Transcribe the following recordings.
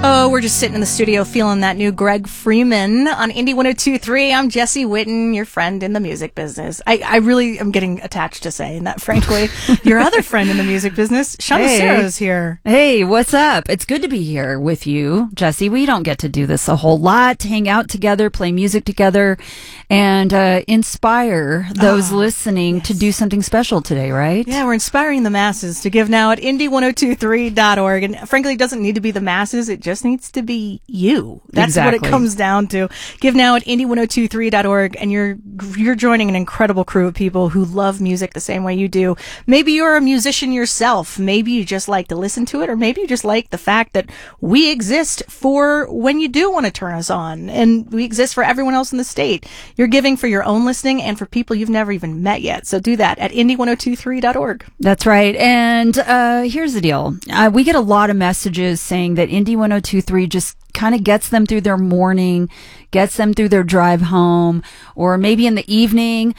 Oh, we're just sitting in the studio feeling that new Greg Freeman on Indie 102.3. I'm Jesse Witten, your friend in the music business. I really am getting attached to saying that, frankly. Your other friend in the music business, Shauna Serra's here. Hey, what's up? It's good to be here with you, Jesse. We don't get to do this a whole lot, to hang out together, play music together, and inspire those listening to do something special today, right? Yeah, we're inspiring the masses to give now at indie1023.org. And frankly, it doesn't need to be the masses. It just needs to be you. That's what it comes down to. Give now at indie1023.org, and you're joining an incredible crew of people who love music the same way you do. Maybe you're a musician yourself. Maybe you just like to listen to it, or maybe you just like the fact that we exist for when you do want to turn us on, and we exist for everyone else in the state. You're giving for your own listening and for people you've never even met yet. So do that at indie1023.org. That's right. And here's the deal. We get a lot of messages saying that Indie 102.3 just kind of gets them through their morning, gets them through their drive home, or maybe in the evening,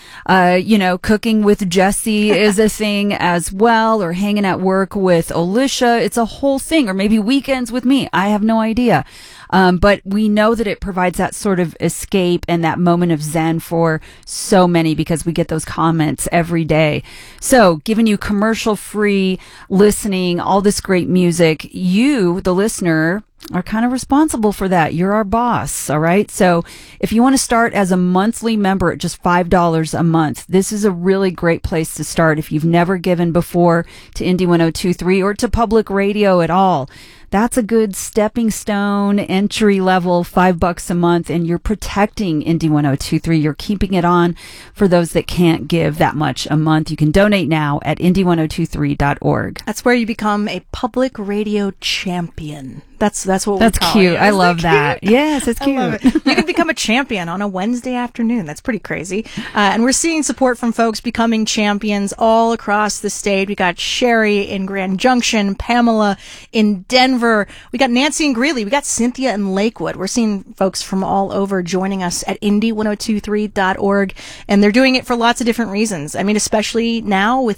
cooking with Jesse is a thing as well, or hanging at work with Alicia. It's a whole thing, or maybe weekends with me. I have no idea. But we know that it provides that sort of escape and that moment of zen for so many, because we get those comments every day. So giving you commercial-free listening, all this great music, you, the listener, are kind of responsible for that. You're our boss, all right? So if you want to start as a monthly member at just $5 a month, this is a really great place to start if you've never given before to Indie 102.3 or to public radio at all. That's a good stepping stone, entry level, $5 a month, and you're protecting Indie 102.3. You're keeping it on for those that can't give that much a month. You can donate now at indie1023.org. That's where you become a public radio champion. That's what That's we call cute. it. I love that. Yes, it's cute. I love it. You can become a champion on a Wednesday afternoon. That's pretty crazy. And we're seeing support from folks becoming champions all across the state. We got Sherry in Grand Junction, Pamela in Denver. We got Nancy in Greeley. We got Cynthia in Lakewood. We're seeing folks from all over joining us at indie1023.org. And they're doing it for lots of different reasons. I mean, especially now with